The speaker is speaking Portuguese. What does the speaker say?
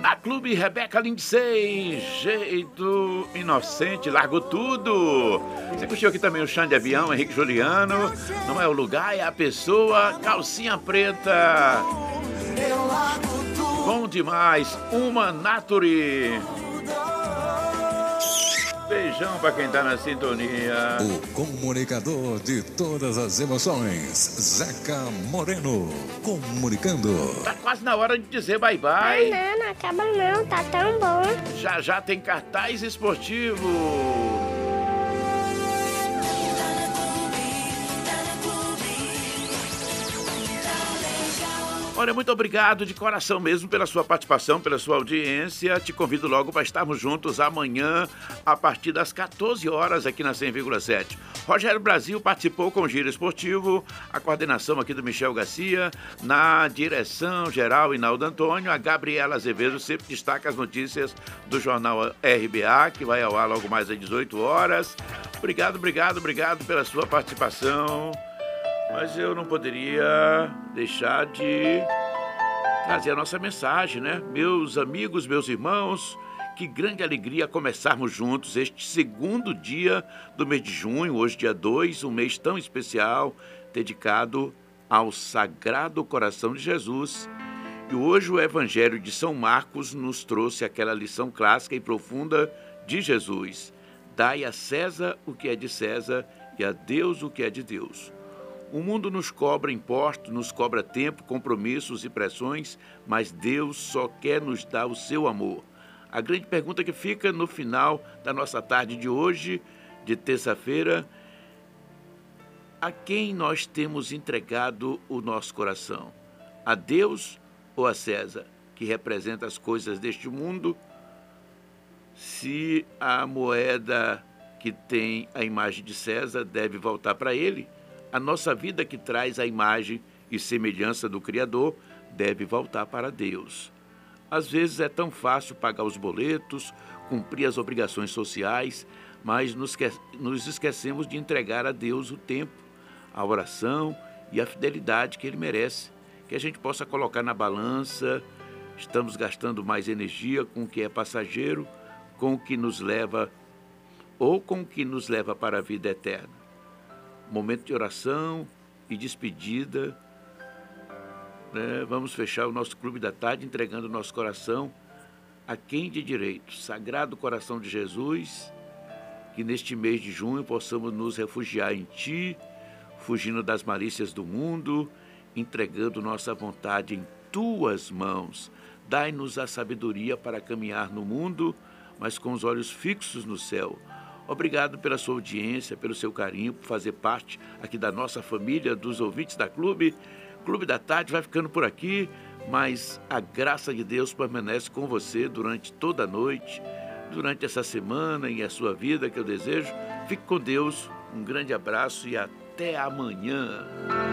da Clube Rebeca Lindsay, jeito inocente, largo tudo. Você curtiu aqui também o Chão de Avião, Henrique Juliano. Não é o lugar, é a pessoa, calcinha preta. Bom demais, uma Nature. Beijão pra quem tá na sintonia. O comunicador de todas as emoções, Zeca Moreno, comunicando. Tá quase na hora de dizer bye-bye. Não acaba não, tá tão bom. Já tem cartaz esportivo. Olha, muito obrigado de coração mesmo pela sua participação, pela sua audiência. Te convido logo para estarmos juntos amanhã, a partir das 14 horas, aqui na 100,7. Rogério Brasil participou com o Giro Esportivo, a coordenação aqui do Michel Garcia, na direção geral Inaldo Antônio, a Gabriela Azevedo sempre destaca as notícias do jornal RBA, que vai ao ar logo mais às 18 horas. Obrigado pela sua participação. Mas eu não poderia deixar de trazer a nossa mensagem, né? Meus amigos, meus irmãos, que grande alegria começarmos juntos este segundo dia do mês de junho, hoje dia 2, um mês tão especial, dedicado ao Sagrado Coração de Jesus. E hoje o Evangelho de São Marcos nos trouxe aquela lição clássica e profunda de Jesus. Dai a César o que é de César e a Deus o que é de Deus. O mundo nos cobra impostos, nos cobra tempo, compromissos e pressões, mas Deus só quer nos dar o seu amor. A grande pergunta que fica no final da nossa tarde de hoje, de terça-feira, a quem nós temos entregado o nosso coração? A Deus ou a César, que representa as coisas deste mundo? Se a moeda que tem a imagem de César deve voltar para ele, a nossa vida que traz a imagem e semelhança do Criador deve voltar para Deus. Às vezes é tão fácil pagar os boletos, cumprir as obrigações sociais, mas nos esquecemos de entregar a Deus o tempo, a oração e a fidelidade que Ele merece. Que a gente possa colocar na balança, estamos gastando mais energia com o que é passageiro, com o que nos leva ou com o que nos leva para a vida eterna. Momento de oração e despedida, né? Vamos fechar o nosso Clube da Tarde entregando o nosso coração a quem de direito. Sagrado Coração de Jesus, que neste mês de junho possamos nos refugiar em Ti, fugindo das malícias do mundo, entregando nossa vontade em Tuas mãos. Dai-nos a sabedoria para caminhar no mundo, mas com os olhos fixos no céu. Obrigado pela sua audiência, pelo seu carinho, por fazer parte aqui da nossa família, dos ouvintes da Clube. Clube da Tarde vai ficando por aqui, mas a graça de Deus permanece com você durante toda a noite, durante essa semana e a sua vida que eu desejo. Fique com Deus, um grande abraço e até amanhã.